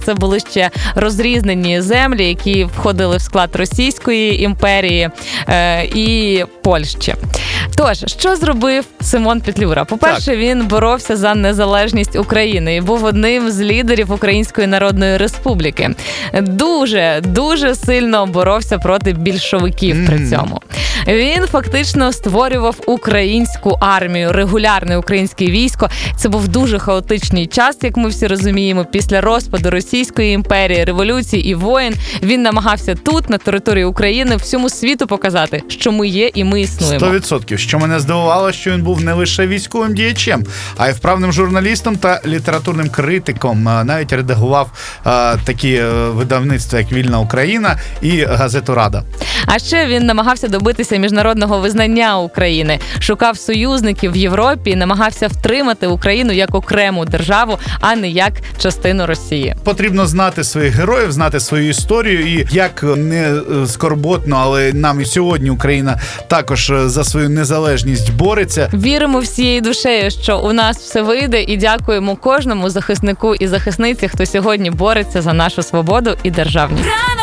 це були ще розрізнені землі, які входили в склад Російської імперії і Польщі. Тож, що зробив Симон Петлюра? По-перше, він боровся за незалежність України і був одним з лідерів Української Народної Республіки. Дуже сильно боровся проти більшовиків при цьому. Він фактично створював українську армію, регулярне українське військо. Це був дуже хаотичний час, як ми всі розуміємо. Після розпаду Російської імперії, революції і воєн він намагався тут, на території України, всьому світу показати, що ми є і ми існуємо. 100%. Що мене здивувало, що він був не лише військовим діячем, а й вправним журналістом та літературним критиком. Навіть редагував такі видавництва, як «Вільна Україна» і газету «Рада». А ще він намагався добитися міжнародного визнання України, шукав союзників в Європі і намагався втримати Україну як окрему державу, а не як частину Росії. Потрібно знати своїх героїв, знати свою історію, і як не скорботно, але нам і сьогодні Україна також за свою незалежність бореться. Віримо всією душею, що у нас все вийде, і дякуємо кожному захиснику і захисниці, хто сьогодні бореться за нашу свободу і державність.